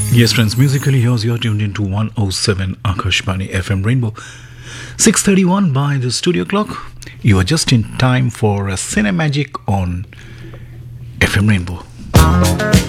Yes, friends, musically yours, you're tuned into 107 Akashbani FM Rainbow. 6:31 by the studio clock. You are just in time for a Cinemagic on FM Rainbow.